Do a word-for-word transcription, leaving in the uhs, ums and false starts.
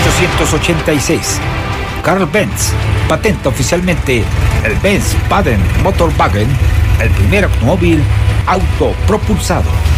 ochocientos ochenta y seis, Karl Benz patenta oficialmente el Benz Baden Motorwagen, el primer automóvil autopropulsado.